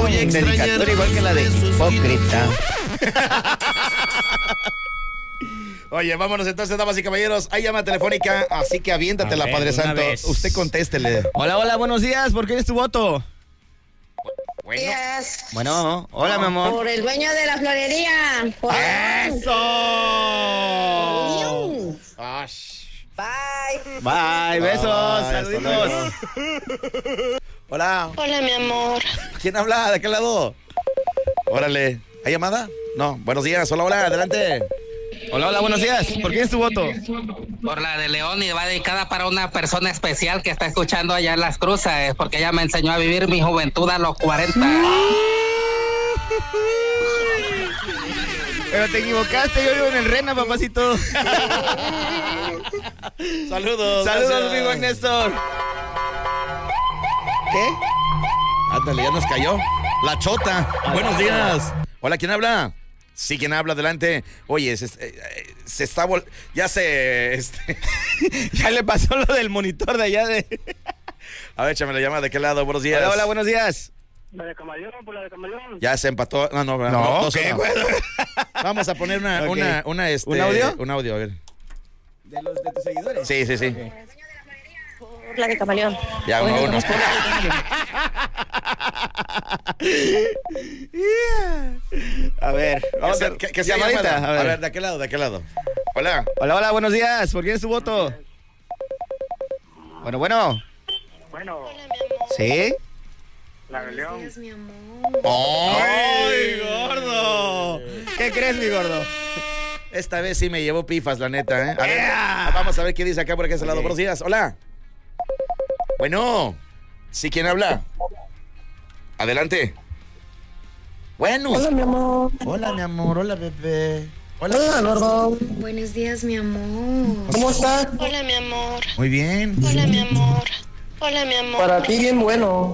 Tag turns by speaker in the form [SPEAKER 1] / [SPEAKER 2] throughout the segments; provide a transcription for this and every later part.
[SPEAKER 1] Voy a extrañar
[SPEAKER 2] dedicatoria igual que la de hipócrita.
[SPEAKER 1] Oye, vámonos entonces, damas y caballeros. Hay llama telefónica, así que aviéntatela,
[SPEAKER 2] ver,
[SPEAKER 1] Padre
[SPEAKER 2] una
[SPEAKER 1] Santo.
[SPEAKER 2] vez.
[SPEAKER 1] Usted contéstele.
[SPEAKER 2] Hola, hola, buenos días. ¿Por quién es tu voto?
[SPEAKER 1] Bueno,
[SPEAKER 3] Días.
[SPEAKER 2] Bueno, hola, mi amor.
[SPEAKER 3] Por el dueño de la florería. Por
[SPEAKER 2] ¡Eso!
[SPEAKER 3] Bye.
[SPEAKER 2] Bye, besos,
[SPEAKER 1] Bye,
[SPEAKER 2] saluditos.
[SPEAKER 1] hasta luego. Hola,
[SPEAKER 3] Hola, mi amor.
[SPEAKER 1] ¿quién habla? ¿De qué lado? Órale, ¿hay llamada? No, buenos días, hola, hola, adelante.
[SPEAKER 2] Hola, hola, buenos días. ¿Por quién es tu voto?
[SPEAKER 4] Por la de León, y va dedicada para una persona especial que está escuchando allá en Las Cruces, porque ella me enseñó a vivir mi juventud a los 40.
[SPEAKER 2] Pero te equivocaste, yo vivo en el Rena, papacito.
[SPEAKER 1] Saludos.
[SPEAKER 2] Saludos,
[SPEAKER 1] gracias.
[SPEAKER 2] amigo Néstor. ¿Qué?
[SPEAKER 1] Ándale, ya nos cayó. La chota. Buenos días. Hola, ¿quién habla? Sí, ¿quién habla? Adelante. Oye, se está... ya se...
[SPEAKER 2] Ya le pasó lo del monitor de allá de...
[SPEAKER 1] A ver, échame la llamada. ¿De qué lado? Buenos días.
[SPEAKER 2] Hola, hola, buenos días.
[SPEAKER 5] La de Camaleón, por la de Camaleón.
[SPEAKER 1] Ya se empató. No,
[SPEAKER 2] ¿qué, güey?
[SPEAKER 1] Vamos a poner una,
[SPEAKER 2] Ok.
[SPEAKER 1] ¿Un
[SPEAKER 2] audio?
[SPEAKER 1] Un audio, a ver.
[SPEAKER 2] ¿De tus seguidores?
[SPEAKER 1] Sí.
[SPEAKER 3] La de Camaleón.
[SPEAKER 1] Ya, uno.
[SPEAKER 2] A ver, vamos a ver.
[SPEAKER 1] ¿Qué sea
[SPEAKER 2] llamadita.
[SPEAKER 1] llamada? A ver, ¿de qué lado? Hola.
[SPEAKER 2] Hola, hola, buenos días. ¿Por quién es tu voto? Bueno.
[SPEAKER 5] Bueno,
[SPEAKER 2] ¿Sí?
[SPEAKER 5] la de León.
[SPEAKER 1] ¡Ay,
[SPEAKER 2] gordo! ¿Qué crees, mi gordo?
[SPEAKER 1] Esta vez sí me llevó pifas, la neta, ¿eh? A ver,
[SPEAKER 2] ¡Ea!
[SPEAKER 1] vamos a ver qué dice acá por aquel lado. Buenos días. Hola. Bueno. ¿Sí, quién habla? Adelante. Bueno.
[SPEAKER 3] Hola, mi amor.
[SPEAKER 1] Hola, mi amor. Hola, bebé. Hola.
[SPEAKER 3] Hola, gordo.
[SPEAKER 6] Buenos días, mi amor.
[SPEAKER 3] ¿Cómo estás?
[SPEAKER 6] Hola, mi amor.
[SPEAKER 1] Muy bien.
[SPEAKER 6] Hola, mi amor. Hola, mi amor.
[SPEAKER 3] Para ti bien bueno.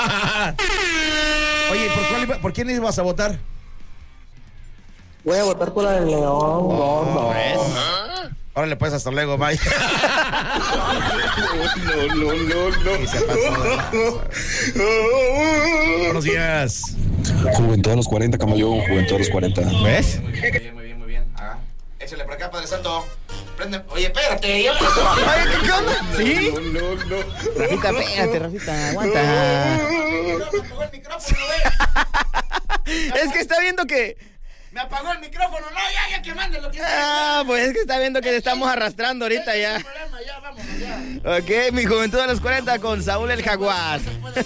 [SPEAKER 1] Oye, ¿por quién ibas a votar?
[SPEAKER 3] Voy a votar por la de León, gordo.
[SPEAKER 1] Órale, pues, hasta luego, bye. Y se pasó. Buenos días.
[SPEAKER 7] Juventud a los 40, Camaleón, Juventud a los 40.
[SPEAKER 2] ¿Ves?
[SPEAKER 1] Muy bien. Ah, échale por acá, Padre Santo. Prende. Oye, espérate.
[SPEAKER 2] Oye, ¿qué onda? ¿Sí? Rafita, espérate, Rafita, aguanta.
[SPEAKER 1] Me apagó el micrófono,
[SPEAKER 2] Es que está viendo que...
[SPEAKER 1] Me apagó el micrófono. No, ya, que mande lo que
[SPEAKER 2] pues es que está viendo que te estamos arrastrando ahorita ya.
[SPEAKER 1] problema, ya, vámonos, ya.
[SPEAKER 2] Ok, mi juventud a los 40 con Saúl el Jaguar.